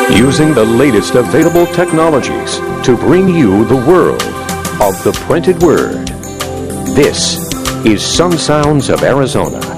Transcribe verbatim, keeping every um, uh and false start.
Using the latest available technologies to bring you the world of the printed word. This is Some Sounds of Arizona.